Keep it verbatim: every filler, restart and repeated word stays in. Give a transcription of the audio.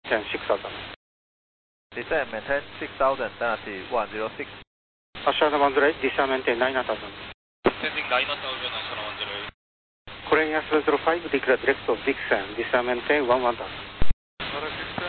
six thousand. Descend maintain six thousand, penalty one zero six. Ashana one zero eight, descend maintain nine thousand. Descending nine thousand, Ashana one zero eight. Korean seven zero five, declare direct of Dixon, descend maintain one one thousand.